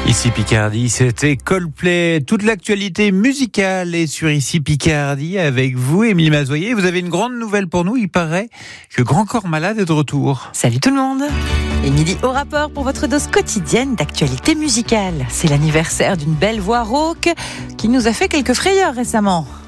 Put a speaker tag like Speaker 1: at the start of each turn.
Speaker 1: Ici Picardie, c'était Coldplay. Toute l'actualité musicale est sur Ici Picardie avec vous, Émilie Mazoyer. Vous avez une grande nouvelle pour nous. Il paraît que Grand Corps Malade est de retour.
Speaker 2: Salut tout le monde. Émilie au rapport pour votre dose quotidienne d'actualité musicale. C'est l'anniversaire d'une belle voix rauque qui nous a fait quelques frayeurs récemment.